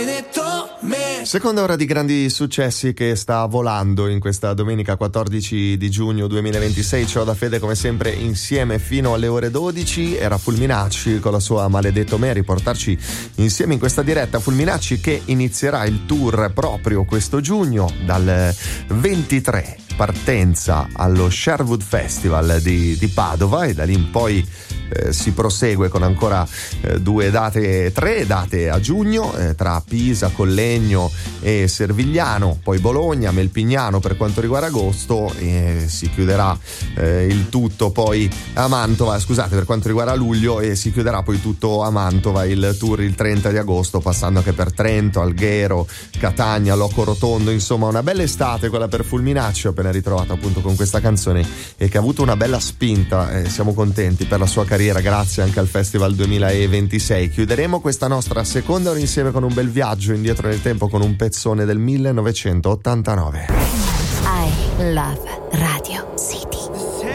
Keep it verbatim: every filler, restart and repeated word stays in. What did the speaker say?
maledetto me. Seconda ora di grandi successi che sta volando in questa domenica quattordici di giugno duemilaventisei. C'ho da Fede come sempre insieme fino alle ore dodici. Era Fulminacci con la sua Maledetto me a riportarci insieme in questa diretta. Fulminacci che inizierà il tour proprio questo giugno dal ventitré, partenza allo Sherwood Festival di, di Padova, e da lì in poi eh, si prosegue con ancora eh, due date, tre date a giugno eh, tra Pisa, Collegno e Servigliano, poi Bologna, Melpignano per quanto riguarda agosto, e si chiuderà eh, il tutto poi a Mantova, scusate, per quanto riguarda luglio, e si chiuderà poi tutto a Mantova il tour il trenta di agosto, passando anche per Trento, Alghero, Catania, Loco Rotondo. Insomma, una bella estate quella per Fulminacci, appena ritrovato appunto con questa canzone e che ha avuto una bella spinta, e siamo contenti per la sua carriera, grazie anche al Festival duemilaventisei. Chiuderemo questa nostra seconda ora insieme con un bel viaggio indietro nel tempo con un pezzone del millenovecentottantanove. I love Radio City.